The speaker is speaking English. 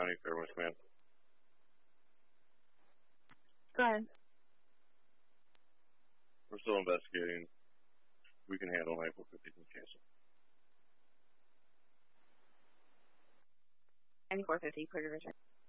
County Fairwinds Command. Go ahead. We're still investigating. We can handle 9450 and cancel. 9450, clear your return.